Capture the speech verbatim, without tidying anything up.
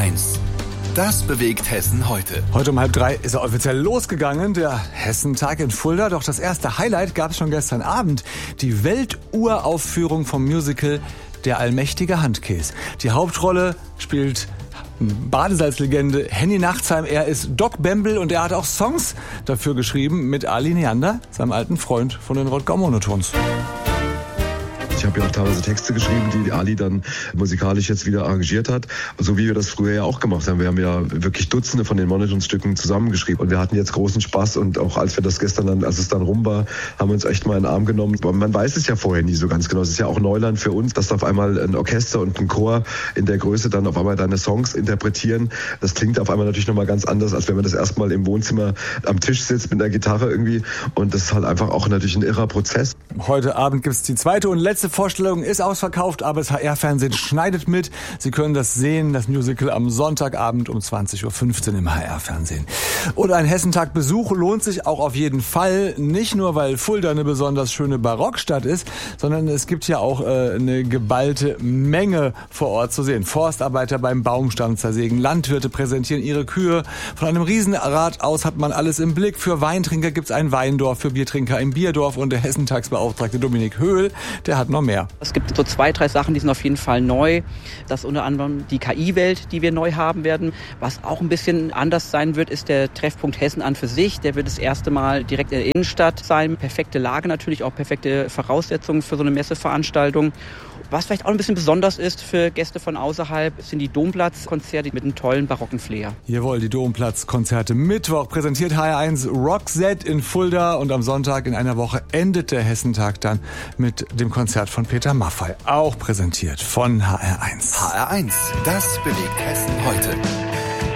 eins. Das bewegt Hessen heute. Heute um halb drei ist er offiziell losgegangen, der Hessentag in Fulda. Doch das erste Highlight gab es schon gestern Abend. Die Welturaufführung vom Musical Der allmächtige Handkäs. Die Hauptrolle spielt Badesalzlegende Henny Nachtsheim. Er ist Doc Bembel und er hat auch Songs dafür geschrieben mit Ali Neander, seinem alten Freund von den Rodgau Monotons. Ich habe ja auch teilweise Texte geschrieben, die Ali dann musikalisch jetzt wieder arrangiert hat. So wie wir das früher ja auch gemacht haben. Wir haben ja wirklich Dutzende von den Monotons-Stücken zusammengeschrieben. Und wir hatten jetzt großen Spaß. Und auch als wir das gestern dann, als es dann rum war, haben wir uns echt mal in den Arm genommen. Man weiß es ja vorher nie so ganz genau. Es ist ja auch Neuland für uns, dass auf einmal ein Orchester und ein Chor in der Größe dann auf einmal deine Songs interpretieren. Das klingt auf einmal natürlich nochmal ganz anders, als wenn man das erstmal im Wohnzimmer am Tisch sitzt mit einer Gitarre irgendwie. Und das ist halt einfach auch natürlich ein irrer Prozess. Heute Abend gibt es die zweite und letzte Vorstellung, ist ausverkauft, aber das H R-Fernsehen schneidet mit. Sie können das sehen, das Musical am Sonntagabend um zwanzig Uhr fünfzehn im H R-Fernsehen. Und ein Hessentag-Besuch lohnt sich auch auf jeden Fall. Nicht nur, weil Fulda eine besonders schöne Barockstadt ist, sondern es gibt ja auch äh, eine geballte Menge vor Ort zu sehen. Forstarbeiter beim Baumstamm zersägen, Landwirte präsentieren ihre Kühe. Von einem Riesenrad aus hat man alles im Blick. Für Weintrinker gibt's ein Weindorf, für Biertrinker ein Bierdorf und der Hessentagsbeauftragte Dominik Höhl, der hat noch mehr. Es gibt so zwei, drei Sachen, die sind auf jeden Fall neu. Das ist unter anderem die K I-Welt, die wir neu haben werden. Was auch ein bisschen anders sein wird, ist der Treffpunkt Hessen an für sich. Der wird das erste Mal direkt in der Innenstadt sein. Perfekte Lage natürlich, auch perfekte Voraussetzungen für so eine Messeveranstaltung. Was vielleicht auch ein bisschen besonders ist für Gäste von außerhalb, sind die Domplatzkonzerte mit einem tollen barocken Flair. Jawohl, die Domplatzkonzerte. Mittwoch präsentiert H R eins Roxette in Fulda und am Sonntag in einer Woche endet der Hessentag dann mit dem Konzert von Peter Maffay. Auch präsentiert von H R eins. H R eins, das bewegt Hessen heute.